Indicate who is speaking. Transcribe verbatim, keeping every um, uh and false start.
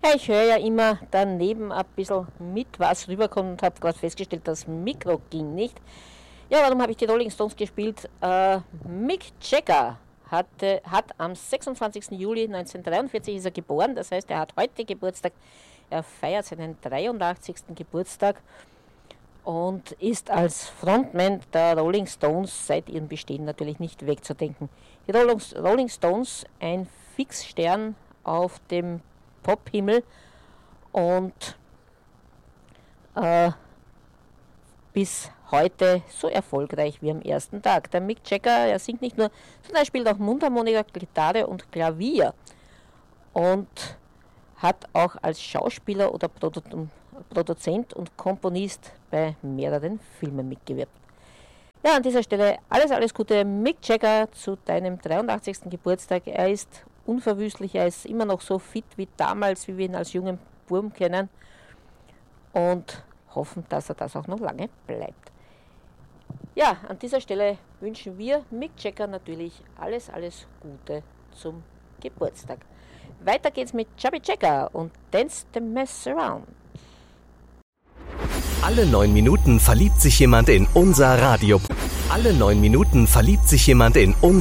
Speaker 1: Ja, ich höre ja immer daneben ein bisschen mit, was rüberkommt und habe gerade festgestellt, das Mikro ging nicht. Ja, warum habe ich die Rolling Stones gespielt? Äh, Mick Jagger hatte, hat am sechsundzwanzigsten Juli neunzehnhundertdreiundvierzig ist er geboren, das heißt, er hat heute Geburtstag. Er feiert seinen dreiundachtzigsten Geburtstag und ist als Frontman der Rolling Stones seit ihrem Bestehen natürlich nicht wegzudenken. Die Rolling Stones, ein Fixstern auf dem Pophimmel und äh, bis heute so erfolgreich wie am ersten Tag. Der Mick Jagger, er singt nicht nur, sondern er spielt auch Mundharmonika, Gitarre und Klavier und hat auch als Schauspieler oder Produ- Produzent und Komponist bei mehreren Filmen mitgewirkt. Ja, an dieser Stelle alles, alles Gute, Mick Jagger, zu deinem dreiundachtzigsten Geburtstag. Er ist unverwüstlich, er ist immer noch so fit wie damals, wie wir ihn als jungen Burm kennen und hoffen, dass er das auch noch lange bleibt. Ja, an dieser Stelle wünschen wir Mick Jagger natürlich alles, alles Gute zum Geburtstag. Weiter geht's mit Chubby Checker und Dance the Mess Around.
Speaker 2: Alle neun Minuten verliebt sich jemand in unser Radio. Alle neun Minuten verliebt sich jemand in unser